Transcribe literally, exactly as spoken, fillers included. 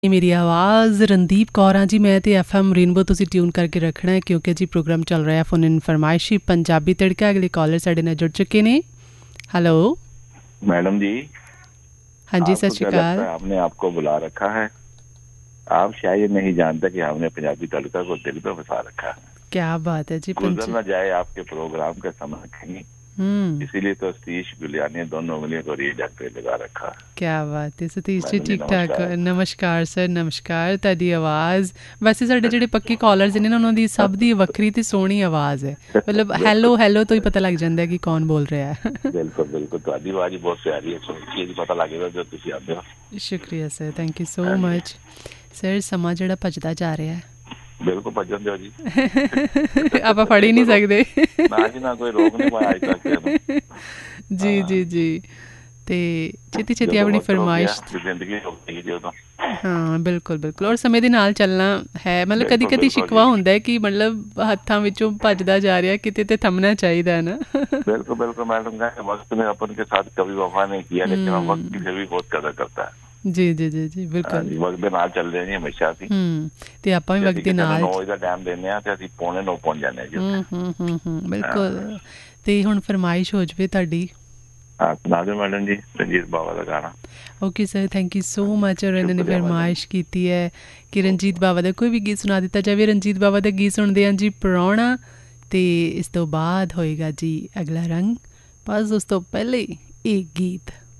ਮੇਰੀ ਆਵਾਜ਼ ਰਣਦੀਪ ਕੌਰ ਹਾਂ ਜੀ। ਮੈਂ ਤੇ ਐਫ ਐਮ ਰੇਨਬੋ ਤੁਸੀਂ ਟਿਊਨ ਕਰਕੇ ਰੱਖਣਾ ਹੈ ਕਿਉਂਕਿ ਜੀ ਪ੍ਰੋਗਰਾਮ ਚੱਲ ਰਿਹਾ ਫੋਨ ਇਨ ਫਰਮਾਇਸ਼ੀ ਪੰਜਾਬੀ ਤੜਕਾ। ਅਗਲੇ ਕਾਲਰ ਸਾਡੇ ਨਾਲ ਜੁੜ ਚੁੱਕੇ ਨੇ। हेलो मैडम जी, हाँ जी, सत आपको श्री क्या अकाल। लगता है आपने आपको बुला रखा है? आप शायद नहीं जानते कि हमने पंजाबी तड़का को दिल पे बसा रखा है। क्या बात है जी। गुजर पंच न जाए आपके प्रोग्राम का समय कहीं, हम्म इसीलिए तो सतीश गुलियानी दोनों उंगलियों को रीडर पे लगा रखा है। क्या बात है सतीश जी। मैडम जी ठीक ठाक। नमस्कार। ਨਮਸਕਾਰ ਸਰ, ਨਮਸਕਾਰ। ਤੁਹਾਡੀ ਆਵਾਜ਼ ਵੈਸੇ ਸਾਡੇ ਜਿਹੜੇ ਪੱਕੇ ਕਾਲਰਸ ਨੇ ਨਾ ਉਹਨਾਂ ਦੀ ਸਭ ਦੀ ਵੱਖਰੀ ਤੇ ਸੋਹਣੀ ਆਵਾਜ਼ ਹੈ। ਮਤਲਬ ਹੈਲੋ ਹੈਲੋ ਤੋਂ ਹੀ ਪਤਾ ਲੱਗ ਜਾਂਦਾ ਕਿ ਕੌਣ ਬੋਲ ਰਿਹਾ ਹੈ। ਬਿਲਕੁਲ ਬਿਲकुल ਤੁਹਾਡੀ ਆਵਾਜ਼ ਹੀ ਬਹੁਤ ਪਿਆਰੀ ਹੈ, ਸੁਣ ਕੇ ਹੀ ਪਤਾ ਲੱਗੇਗਾ ਜਦੋਂ ਤੁਸੀਂ ਆਉਂਦੇ ਹੋ। ਸ਼ੁਕਰੀਆ sir, thank you so much. Sir ਸਮਾਂ ਜਿਹੜਾ ਭੱਜਦਾ ਜਾ ਰਿਹਾ ਹੈ, ਬਿਲਕੁਲ ਭੱਜਣ ਦਿਓ ਜੀ। ਆਪਾਂ ਫੜ ਹੀ ਨਹੀਂ ਸਕਦੇ। ਨਾ ਜੀ ਨਾ, ਕੋਈ ਰੋਕ ਨਹੀਂ ਪਾਇਆ ਅੱਜ ਤੱਕ। ਜੀ ਜੀ ਜੀ। ਤੇ ਛੇਤੀ ਛੇਤੀ ਆਪਣੀ ਫਰਮਾਇਸ਼। ਜ਼ਿੰਦਗੀ ਹੋ ਗਈ ਜਦੋਂ। ਹਾਂ ਬਿਲਕੁਲ ਬਿਲਕੁਲ। ਔਰ ਸਮੇਂ ਦੇ ਨਾਲ ਚੱਲਣਾ ਹੈ। ਮਤਲਬ ਕਦੀ ਕਦੀ ਸ਼ਿਕਵਾ ਹੁੰਦਾ ਹੈ ਕਿ ਮਤਲਬ ਹੱਥਾਂ ਵਿੱਚੋਂ ਭੱਜਦਾ ਜਾ ਰਿਹਾ, ਕਿਤੇ ਤੇ ਥੰਮਣਾ ਚਾਹੀਦਾ ਹੈ ਨਾ। बिल्कुल बिल्कुल मैडम, वक्त ने अपन के साथ कभी वफा नहीं किया, लेकिन हम वक्त की से भी बहुत कदर करता है। ਜੀ ਜੀ ਜੀ ਜੀ ਬਿਲਕੁਲ। ਵਕਤ ਦੇ ਨਾਲ ਚੱਲਦੇ ਨਹੀਂ ਹਮੇਸ਼ਾ ਅਸੀਂ। ਹੂੰ ਤੇ ਆਪਾਂ ਵੀ ਵਕਤ ਦੇ ਨਾਲ ਨੌ ਦਾ ਟਾਈਮ ਦਿੰਦੇ ਆ ਤੇ ਅਸੀਂ ਪੌਣੇ ਨੌ ਪਹੁੰਚ ਜਾਂਦੇ ਜੀ। ਹੂੰ ਹੂੰ ਹੂੰ ਹੂੰ ਬਿਲਕੁਲ। ਤੇ ਹੁਣ ਫਰਮਾਇਸ਼ ਹੋ ਜਾਵੇ ਤੁਹਾਡੀ। ਹਾਂ ਸੁਣਾ ਦਿਓ ਮੈਡਮ ਜੀ, ਰਣਜੀਤ ਬਾਵਾ ਦਾ ਗਾਣਾ। Okay sir, thank you so much. ਔਰ ਇਹਨਾਂ ਨੇ ਫਰਮਾਇਸ਼ ਕੀਤੀ ਹੈ ਕਿ ਰਣਜੀਤ ਬਾਵਾ ਦਾ ਕੋਈ ਵੀ ਗੀਤ ਸੁਣਾ ਦਿੱਤਾ ਜਾਵੇ। ਰਣਜੀਤ ਬਾਵਾ ਦਾ ਗੀਤ ਸੁਣਦੇ ਹਾਂ ਜੀ ਪ੍ਰਾਹੁਣਾ, ਅਤੇ ਇਸ ਤੋਂ ਬਾਅਦ ਹੋਏਗਾ ਜੀ ਅਗਲਾ ਰੰਗ। ਬਸ ਉਸ ਤੋਂ ਪਹਿਲੇ ਇਹ ਗੀਤ।